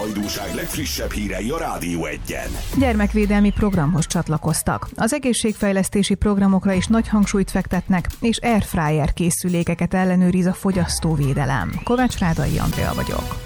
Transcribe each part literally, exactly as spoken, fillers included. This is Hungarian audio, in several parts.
hajdúság legfrissebb hírei a Rádió egyen. Gyermekvédelmi programhoz csatlakoztak. Az egészségfejlesztési programokra is nagy hangsúlyt fektetnek, és airfryer készülékeket ellenőriz a fogyasztóvédelem. Kovács Rádai Andrea vagyok.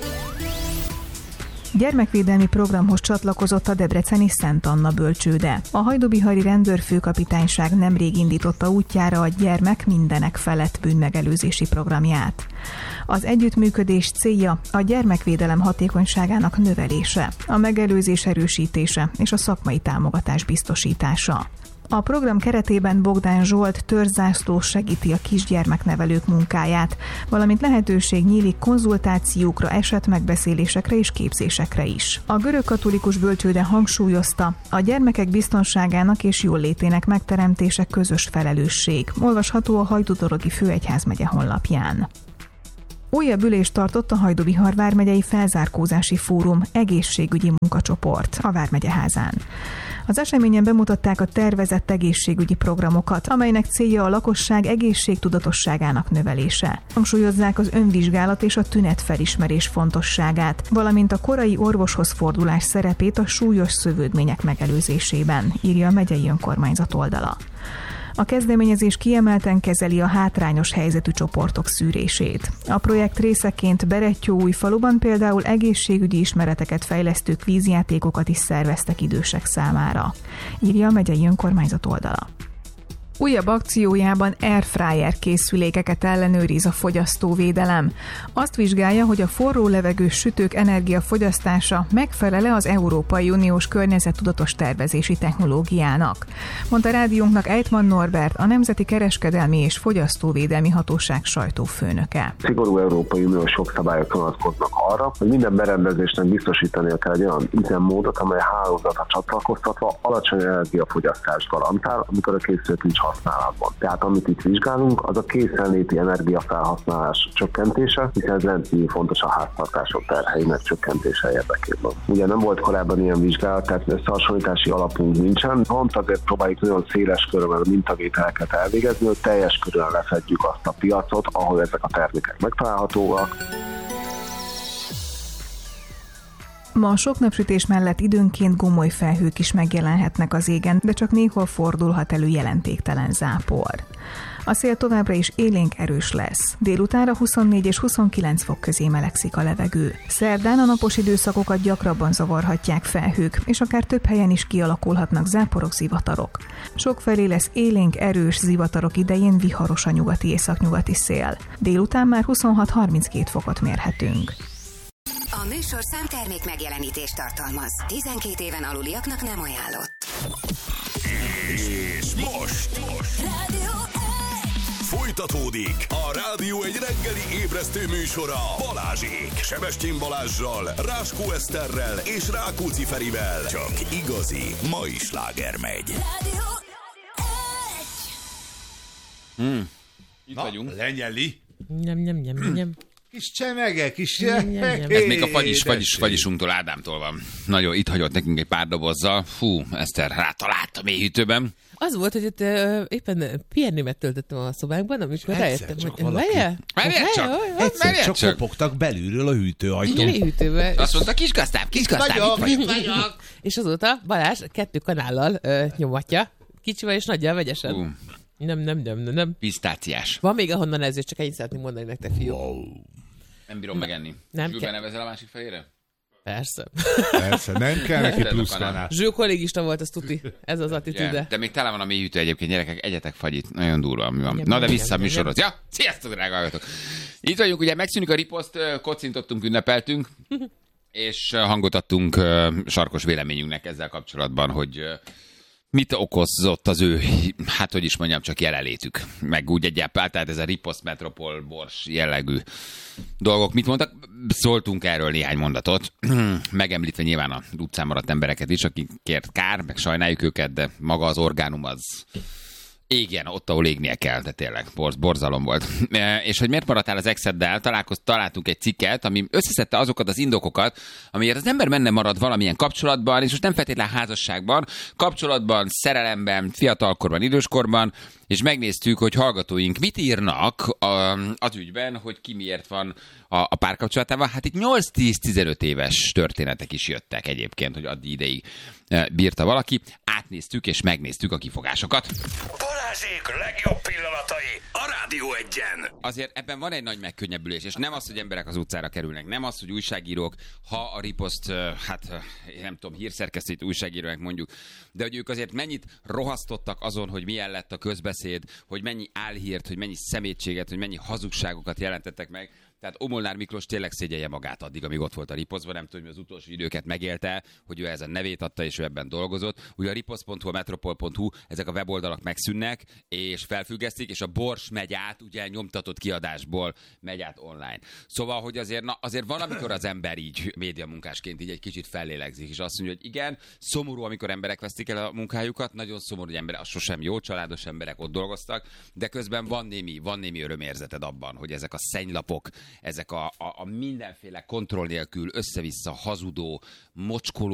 Gyermekvédelmi programhoz csatlakozott a debreceni Szent Anna bölcsőde. A hajdúbihari rendőrfőkapitányság nemrég indította útjára a gyermek mindenek felett bűnmegelőzési programját. Az együttműködés célja a gyermekvédelem hatékonyságának növelése, a megelőzés erősítése és a szakmai támogatás biztosítása. A program keretében Bogdán Zsolt törzszászlós segíti a kisgyermeknevelők munkáját, valamint lehetőség nyílik konzultációkra, esetmegbeszélésekre és képzésekre is. A görögkatolikus bölcsőde hangsúlyozta, a gyermekek biztonságának és jólétének megteremtése közös felelősség. Olvasható a Hajdúdorogi Főegyházmegye honlapján. Újabb ülést tartott a Hajdú-Bihar vármegyei felzárkózási fórum egészségügyi munkacsoport a Vármegyeházán. Az eseményen bemutatták a tervezett egészségügyi programokat, amelynek célja a lakosság egészségtudatosságának növelése. Hangsúlyozzák az önvizsgálat és a tünetfelismerés fontosságát, valamint a korai orvoshoz fordulás szerepét a súlyos szövődmények megelőzésében, írja a megyei önkormányzat oldala. A kezdeményezés kiemelten kezeli a hátrányos helyzetű csoportok szűrését. A projekt részeként Berettyóújfaluban például egészségügyi ismereteket fejlesztő kvízjátékokat is szerveztek idősek számára, írja a megyei önkormányzat oldala. Újabb akciójában airfryer készülékeket ellenőriz a fogyasztóvédelem. Azt vizsgálja, hogy a forró levegős sütők energiafogyasztása megfelel-e az Európai Uniós környezettudatos tervezési technológiának, mondta rádiónknak Ejtman Norbert, a Nemzeti Kereskedelmi és Fogyasztóvédelmi Hatóság sajtófőnöke. Szigorú Európai Uniós jogszabályok vonatkoznak arra, hogy minden berendezésnek biztosítania kell egy olyan üzemmódot, amely hálózatra csatlakoztatva alacsony energiafogyasztást garantál, amikor a készülék nincs használatban. Tehát amit itt vizsgálunk, az a készenléti energiafelhasználás csökkentése, hiszen ez rendkívül fontos a háztartások terheinek csökkentése érdekében. Ugye nem volt korábban ilyen vizsgálat, tehát összehasonlítási alapunk nincsen, pont azért próbáljuk nagyon széles körben a mintavételeket elvégezni, hogy teljes körülön lefedjük azt a piacot, ahol ezek a termékek megtalálhatóak. Ma a sok napsütés mellett időnként gomoly felhők is megjelenhetnek az égen, de csak néhol fordulhat elő jelentéktelen zápor. A szél továbbra is élénk erős lesz. Délutánra huszonnégy és huszonkilenc fok közé melegszik a levegő. Szerdán a napos időszakokat gyakrabban zavarhatják felhők, és akár több helyen is kialakulhatnak záporok, zivatarok. Sokfelé lesz élénk erős zivatarok idején viharos a nyugati északnyugati szél. Délután már huszonhat harminckét fokot mérhetünk. A műsor számtermék megjelenítést tartalmaz. tizenkét éven aluliaknak nem ajánlott. És most, most. Rádió folytatódik a Rádió egy reggeli ébresztő műsora Balázsék. Sebestyén Balázssal, Ráskó Eszterrel és Rákóczi Ferivel. Csak igazi mai sláger megy. Rádió Hmm. Itt Na, vagyunk. lenyeli. Nem, nem, nem, nem. Kis csemege, kis csemege. Ez még a fagyis, fagyis, fagyisunktól, Ádámtól van. Nagyon itt hagyott nekünk egy pár dobozzal. Fú, Eszter rátalált a mélyhűtőben. Az volt, hogy ott ö, éppen pihenőmet töltöttem a szobánkban, amikor rájöttem, hogy várjál? Várjál csak! Egyszer Várjál csak csak. kopogtak belülről a hűtőajtón. Mélyhűtőben. Azt mondta, kisgazdám, kisgazdám, itt vagyok. És azóta Balázs kettő kanállal ö, nyomatja, kicsivel és nagyjal vegyesen. Ú. Nem, nem, nem, nem, nem. Pisztáciás. Van még ahonnan ezért, csak ennyit szeretném mondani nektek, fiú. Wow. Nem bírom megenni. Nem Zsülbe kell. nevezel a másik fejére? Persze. Persze, nem kell neki Ez a plusz kanál. kanál. Zsül kollégista volt, az tuti. Ez az Ugye, attitűde. de még tele van a mélyhűtő egyébként, gyerekek, egyetek fagyit. Nagyon durva, mi van. Igen, Na de igen, vissza a igen. műsorhoz. Ja, sziasztok, drága hallgatók. Itt vagyunk, ugye megszűnik a riposzt, kocintottunk, ünnepeltünk, és hangot adtunk sarkos véleményünknek ezzel kapcsolatban, hogy mit okozott az ő, hát hogy is mondjam, csak jelenlétük. Meg úgy egyáltalán, tehát ez a riposzt, metropol, bors jellegű dolgok. Mit mondtak? Szóltunk erről néhány mondatot, megemlítve nyilván a utcán maradt embereket is, akikért kár, meg sajnáljuk őket, de maga az orgánum az Igen, ott, ahol égnie kell, de tényleg borz, borzalom volt. E, és hogy miért maradtál az exeddel, találtunk egy cikket, ami összeszedte azokat az indokokat, amiért az ember menne marad valamilyen kapcsolatban, és most nem feltétlenül házasságban, kapcsolatban, szerelemben, fiatalkorban, időskorban, és megnéztük, hogy hallgatóink mit írnak az ügyben, hogy ki miért van a, a párkapcsolatával. Hát itt nyolc-tíz-tizenöt éves történetek is jöttek egyébként, hogy addig ideig bírta valaki. Átnéztük és megnéztük a kifogásokat. Balázsék legjobb pillanatai a Rádió Egyen. Azért ebben van egy nagy megkönnyebbülés, és nem az, hogy emberek az utcára kerülnek, nem az, hogy újságírók, ha a riposzt, hát nem tudom, hírszerkesztőt újságírónak mondjuk, de hogy ők azért mennyit rohasztottak azon, hogy milyen lett a közbeszéd, hogy mennyi álhírt, hogy mennyi szemétséget, hogy mennyi hazugságokat jelentettek meg. Tehát Molnár Miklós tényleg szégyelje magát addig, amíg ott volt a riposztban, nem tudom, hogy az utolsó időket megélte, hogy ő ezen nevét adta, és ő ebben dolgozott. Ugye a riposzt pont hu, a metropol pont hu, ezek a weboldalak megszűnnek, és felfüggesztik, és a Bors megy át, ugye nyomtatott kiadásból megy át online. Szóval, hogy azért, na, azért van, amikor az ember így médiamunkásként így egy kicsit fellélegzik, és azt mondja, hogy igen, szomorú, amikor emberek vesztik el a munkájukat, nagyon szomorú, hogy emberek, az sosem jó, családos emberek ott dolgoztak, de közben van némi, van némi örömérzeted abban, hogy ezek a szennylapok, ezek a, a, a mindenféle kontroll nélkül össze-vissza hazudó, mocskoló